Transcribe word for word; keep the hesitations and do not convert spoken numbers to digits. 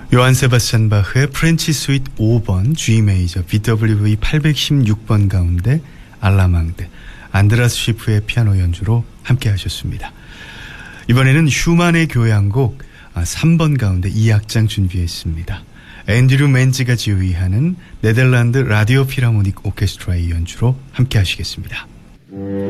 요한 세바스찬 바흐의 프렌치 스위트 오 번 G 메이저 비더블유브이 팔백십육 번 가운데 알라망드 안드라스 시프의 피아노 연주로 함께 하셨습니다. 이번에는 슈만의 교향곡 삼 번 가운데 이 악장 준비했습니다. 앤드류 맨지가 지휘하는 네덜란드 라디오 필하모닉 오케스트라의 연주로 함께 하시겠습니다.